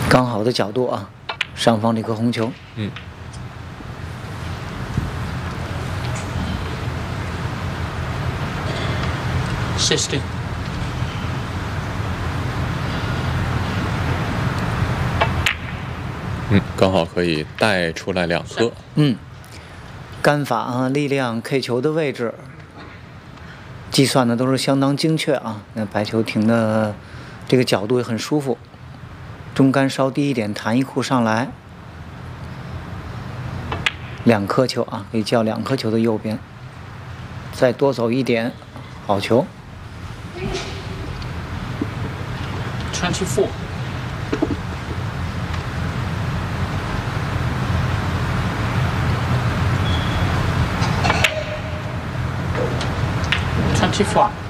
刚好的角度啊，上方这颗红球。 60。 刚好可以带出来2颗。 杆法啊，力量 K 球的位置，计算的都是相当精确啊。那白球停的这个角度也很舒服，中杆稍低一点，弹一库上来，2颗球啊，可以叫2颗球的右边，再多走一点，好球。 24。24。